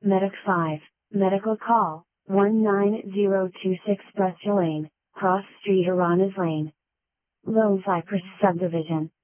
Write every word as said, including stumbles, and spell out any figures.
Medic five, medical call, one nine zero two six Breccia Lane, Cross Street Aranas Lane. Lone Cypress Subdivision.